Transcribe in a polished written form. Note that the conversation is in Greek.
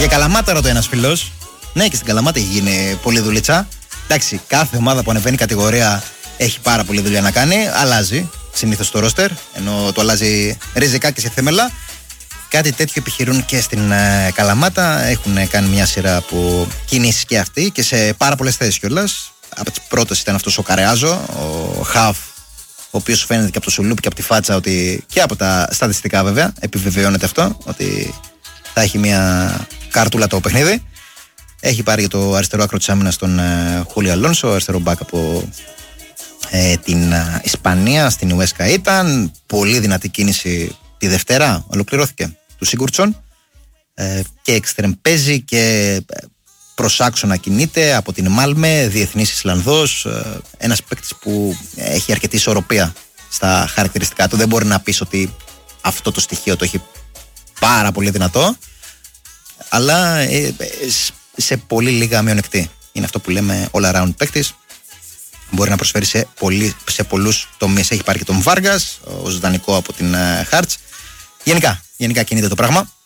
Για Καλαμάτα ρωτάει ένας φίλος. Ναι, και στην Καλαμάτα έχει γίνει πολλή δουλίτσα. Εντάξει, κάθε ομάδα που ανεβαίνει κατηγορία έχει πάρα πολλή δουλειά να κάνει. Αλλάζει συνήθως το ρόστερ, ενώ το αλλάζει ριζικά και σε θέμελα. Κάτι τέτοιο επιχειρούν και στην Καλαμάτα. Έχουν κάνει μια σειρά από κινήσεις και αυτοί και σε πάρα πολλές θέσεις κιόλας. Από τις πρώτες ήταν αυτός ο Καρεάζο, ο Χαφ, ο οποίος φαίνεται και από το σουλούπι και από τη φάτσα ότι, και από τα στατιστικά βέβαια, επιβεβαιώνεται αυτό, ότι θα έχει μια κάρτουλα το παιχνίδι. Έχει πάρει το αριστερό άκρο της άμυνας τον Χούλιο Αλόνσο, αριστερό μπακ από την Ισπανία, στην Ουέσκα ήταν. Πολύ δυνατή κίνηση τη Δευτέρα, ολοκληρώθηκε, του Σίγκουρτσον. Και εξτρεμ παίζει και προς άξονα κινείται από την Μάλμε, διεθνής Ισλανδός. Ένας παίκτης που έχει αρκετή ισορροπία στα χαρακτηριστικά του. Δεν μπορεί να πεις ότι αυτό το στοιχείο το έχει πάρα πολύ δυνατό, αλλά σε πολύ λίγα μειονεκτή. Είναι αυτό που λέμε all around παίκτης. Μπορεί να προσφέρει σε πολλούς τομείς. Έχει πάρει και τον Βάργας ως δανεικό από την Χάρτς. Γενικά κινείται το πράγμα.